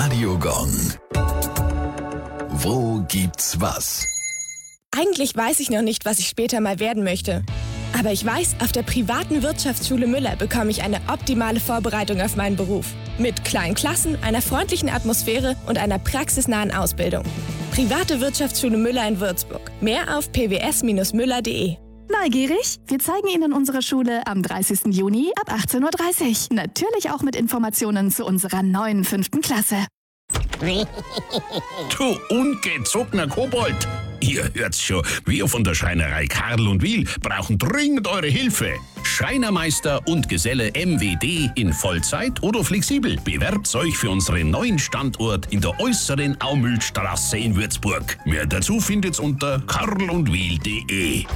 Radiogong. Wo gibt's was? Eigentlich weiß ich noch nicht, was ich später mal werden möchte. Aber ich weiß, auf der privaten Wirtschaftsschule Müller bekomme ich eine optimale Vorbereitung auf meinen Beruf. Mit kleinen Klassen, einer freundlichen Atmosphäre und einer praxisnahen Ausbildung. Private Wirtschaftsschule Müller in Würzburg. Mehr auf pws-müller.de. Neugierig? Wir zeigen Ihnen unsere Schule am 30. Juni ab 18:30 Uhr. Natürlich auch mit Informationen zu unserer neuen 5. Klasse. Du ungezogener Kobold! Ihr hört's schon, wir von der Schreinerei Karl und Wiel brauchen dringend eure Hilfe. Schreinermeister und Geselle MWD in Vollzeit oder flexibel. Bewerbt euch für unseren neuen Standort in der äußeren Aumühlstraße in Würzburg. Mehr dazu findet's unter karlundwiel.de.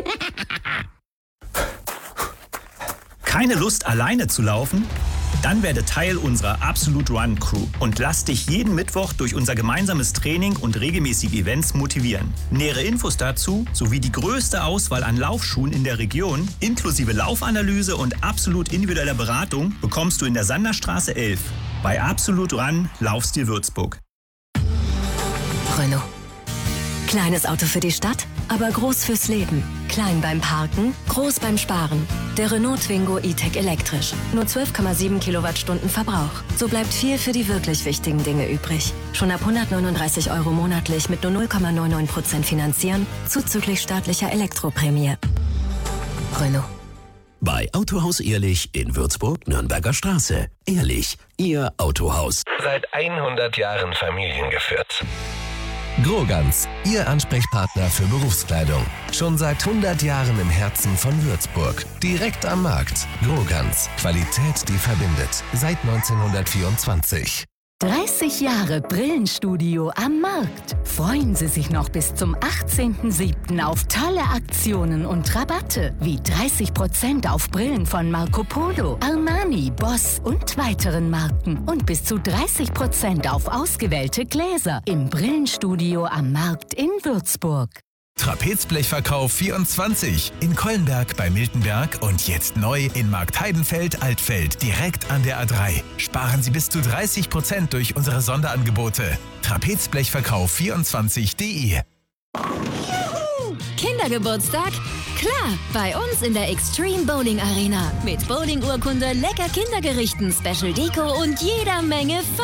Keine Lust, alleine zu laufen? Dann werde Teil unserer Absolute Run Crew und lass dich jeden Mittwoch durch unser gemeinsames Training und regelmäßige Events motivieren. Nähere Infos dazu sowie die größte Auswahl an Laufschuhen in der Region, inklusive Laufanalyse und absolut individueller Beratung, bekommst du in der Sanderstraße 11. Bei Absolute Run Laufstil Würzburg. Renault. Kleines Auto für die Stadt, aber groß fürs Leben. Klein beim Parken, groß beim Sparen. Der Renault Twingo E-Tech elektrisch. Nur 12,7 Kilowattstunden Verbrauch. So bleibt viel für die wirklich wichtigen Dinge übrig. Schon ab 139 € monatlich mit nur 0,99% finanzieren, zuzüglich staatlicher Elektroprämie. Renault. Bei Autohaus Ehrlich in Würzburg, Nürnberger Straße. Ehrlich, Ihr Autohaus. Seit 100 Jahren familiengeführt. Grogans, Ihr Ansprechpartner für Berufskleidung. Schon seit 100 Jahren im Herzen von Würzburg. Direkt am Markt. Grogans, Qualität, die verbindet. Seit 1924. 30 Jahre Brillenstudio am Markt. Freuen Sie sich noch bis zum 18.07. auf tolle Aktionen und Rabatte, wie 30% auf Brillen von Marco Polo, Armani, Boss und weiteren Marken und bis zu 30% auf ausgewählte Gläser im Brillenstudio am Markt in Würzburg. Trapezblechverkauf 24 in Kollenberg bei Miltenberg und jetzt neu in Marktheidenfeld-Altfeld direkt an der A3. Sparen Sie bis zu 30% durch unsere Sonderangebote. Trapezblechverkauf24.de. Kindergeburtstag? Klar, bei uns in der Extreme Bowling Arena. Mit Bowling-Urkunde, lecker Kindergerichten, Special Deko und jeder Menge